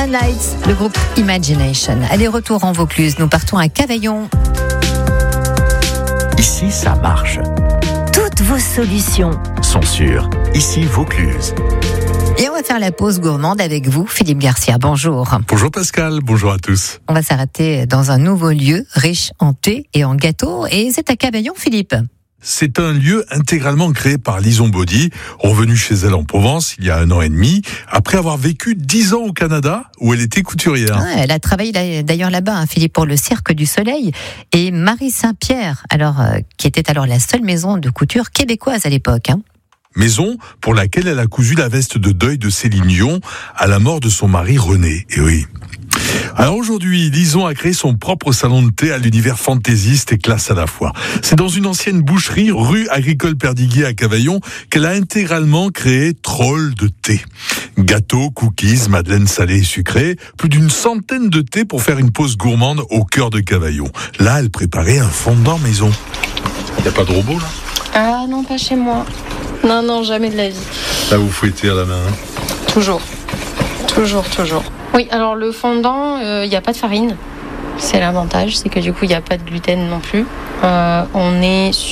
and Lights, le groupe Imagination. Allez, retour en Vaucluse, nous partons à Cavaillon. Ici, ça marche. Toutes vos solutions Sont sûres. Ici, Vaucluse. Et on va faire la pause gourmande avec vous, Philippe Garcia. Bonjour. Bonjour Pascal, bonjour à tous. On va s'arrêter dans un nouveau lieu riche en thé et en gâteaux. Et c'est à Cavaillon, Philippe. C'est un lieu intégralement créé par Lison Baudy, revenue chez elle en Provence il y a 1 an et demi, après avoir vécu 10 ans au Canada, où elle était couturière. Ouais, elle a travaillé d'ailleurs là-bas, Philippe, pour le Cirque du Soleil. Et Marie Saint-Pierre, qui était alors la seule maison de couture québécoise à l'époque. Maison pour laquelle elle a cousu la veste de deuil de Céline Dion à la mort de son mari René. Et oui. Alors aujourd'hui, Lison a créé son propre salon de thé à l'univers fantaisiste et classe à la fois. C'est dans une ancienne boucherie, rue Agricole Perdiguier à Cavaillon, qu'elle a intégralement créé Troll de thé. Gâteaux, cookies, madeleines salées et sucrées, plus d'une centaine de thés pour faire une pause gourmande au cœur de Cavaillon. Là, elle préparait un fondant maison. Y a pas de robot là ? Ah non, pas chez moi. Non, jamais de la vie. Là, vous fouettez à la main. Toujours. Oui, alors le fondant, il n'y a pas de farine. C'est l'avantage, c'est que du coup, il n'y a pas de gluten non plus. On est